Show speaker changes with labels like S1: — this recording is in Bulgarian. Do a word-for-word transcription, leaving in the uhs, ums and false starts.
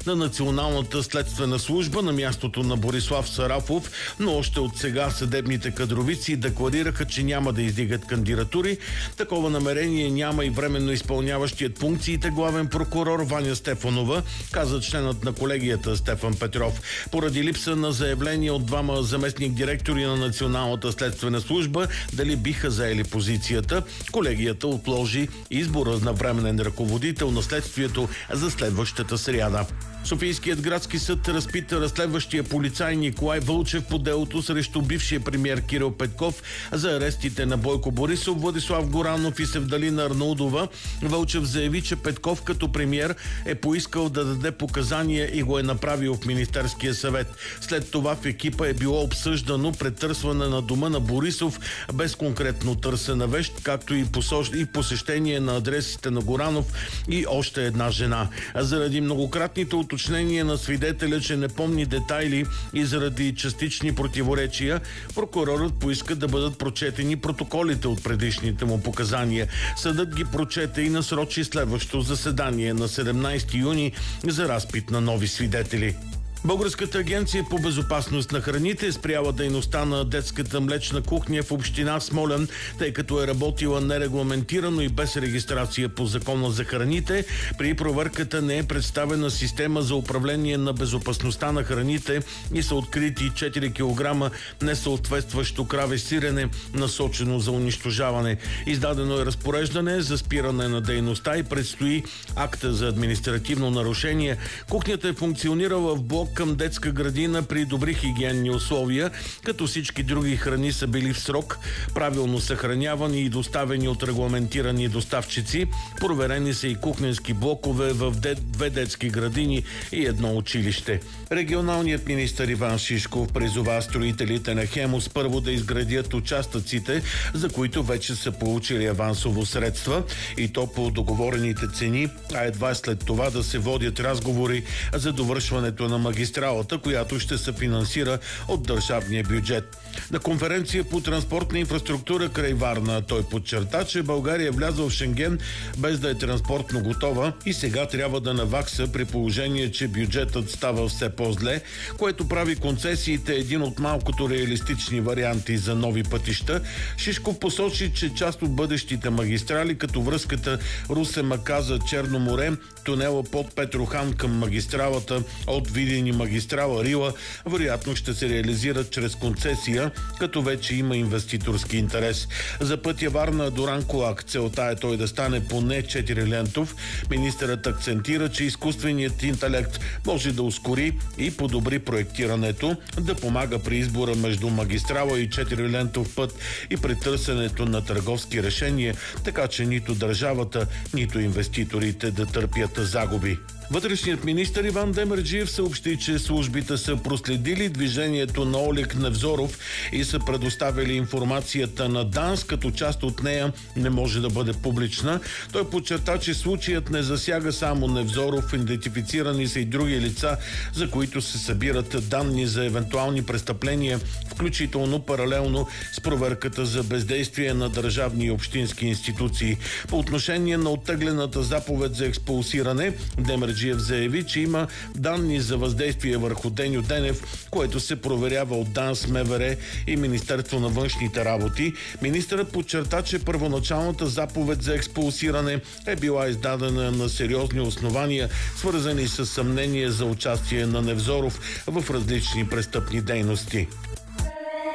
S1: на Националната следствена служба на мястото на Борислав Сарафов, но още от сега съдебните кадровици декларираха, че няма да издигат кандидатури. Такова намерение няма и временно изпълняващият функциите главен прокурор Ваня Стефанова, каза членът на колегията Стефан Петров. Поради липса на заявление от двама заместник директори на Националната следствена служба дали биха заели позицията, колегията отложи избора на временен ръководител на следствието за следващата сряда. Софийският градски съд разпита разследващия полицай Николай Вълчев по делото срещу бившия премиер Кирил Петков за арестите на Бойко Борисов, Владислав Горанов и Севдалина Арнаудова. Вълчев заяви, че Петков като премиер е поискал да даде показания и го е направил в Министерския съвет. След това в екипа е било обсъждано претърсване на дома на Борисов без конкретно търсена вещ, както и, посож... и посещение на адресите на Горанов и още една жена. А заради многократните уточнения на свидетеля, че не помни детайли и заради частични противоречия, прокурорът поиска да бъдат прочетени протоколите от предишните му показания. Съдът ги прочете и насрочи следващо заседание на седемнайсети юни за разпит на нови свидетели. Българската агенция по безопасност на храните е спряла дейността на детската млечна кухня в община Смолян, тъй като е работила нерегламентирано и без регистрация по Закона за храните. При проверката не е представена система за управление на безопасността на храните и са открити четири килограма несъответстващо краве сирене, насочено за унищожаване. Издадено е разпореждане за спиране на дейността и предстои акта за административно нарушение. Кухнята е функционирала в блок към детска градина при добри хигиенни условия, като всички други храни са били в срок, правилно съхранявани и доставени от регламентирани доставчици. Проверени са и кухненски блокове в две детски градини и едно училище. Регионалният министър Иван Шишков призова строителите на Хемус първо да изградят участъците, за които вече са получили авансово средства, и то по договорените цени, а едва след това да се водят разговори за довършването на магистралата, която ще се финансира от държавния бюджет. На конференция по транспортна инфраструктура край Варна той подчерта, че България е влязла в Шенген без да е транспортно готова и сега трябва да навакса, при положение, че бюджетът става все по-зле, което прави концесиите един от малкото реалистични варианти за нови пътища. Шишков посочи, че част от бъдещите магистрали, като връзката Русе-Маказа-Черно море, тунела под Петрохан към магистралата от Видин и магистрала Рила, вероятно ще се реализират чрез концесия, като вече има инвеститорски интерес. За пътя Варна до Ранкулак целта е той да стане поне четирилентов. Министърът акцентира, че изкуственият интелект може да ускори и подобри проектирането, да помага при избора между магистрала и четирилентов път и при търсенето на търговски решения, така че нито държавата, нито инвеститорите да търпят загуби. Вътрешният министър Иван Демерджиев съобщи, че службите са проследили движението на Олег Невзоров и са предоставили информацията на ДАНС, като част от нея не може да бъде публична. Той подчерта, че случаят не засяга само Невзоров, идентифицирани са и други лица, за които се събират данни за евентуални престъпления, включително паралелно с проверката за бездействие на държавни и общински институции. По отношение на оттеглената заповед за експулсиране, Демерджиев заяви, че има данни за въздействие върху Деню Денев, което се проверява от ДАНС, МВР и Министерство на външните работи. Министърът подчерта, че първоначалната заповед за експулсиране е била издадена на сериозни основания, свързани с съмнение за участие на Невзоров в различни престъпни дейности.